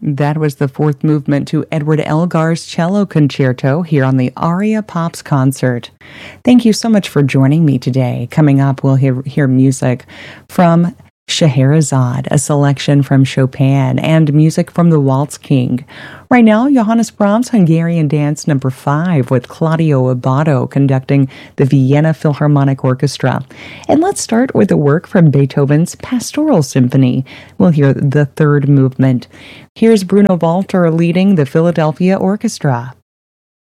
That was the fourth movement to Edward Elgar's Cello Concerto here on the Aria Pops concert. Thank you so much for joining me today. Coming up, we'll hear music from Scheherazade, a selection from Chopin, and music from the Waltz King. Right now, Johannes Brahms' Hungarian Dance No. 5 with Claudio Abbado conducting the Vienna Philharmonic Orchestra. And let's start with a work from Beethoven's Pastoral Symphony. We'll hear the third movement. Here's Bruno Walter leading the Philadelphia Orchestra.